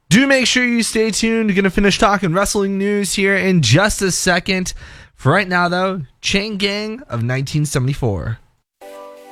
Do make sure you stay tuned. We're going to finish talking wrestling news here in just a second. For right now, though, Chain Gang of 1974.